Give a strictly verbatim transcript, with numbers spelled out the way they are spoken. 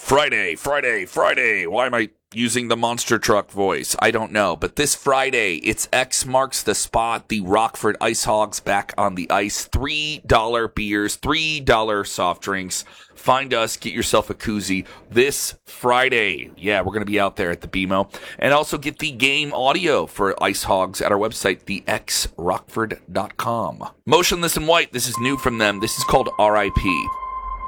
Friday, Friday, Friday. Why am I using the monster truck voice? I don't know. But this Friday, it's X marks the spot. The Rockford Ice Hogs back on the ice. three dollar beers, three dollar soft drinks. Find us. Get yourself a koozie this Friday. Yeah, we're going to be out there at the B M O. And also get the game audio for Ice Hogs at our website, the x rockford dot com. Motionless in White. This is new from them. This is called R I P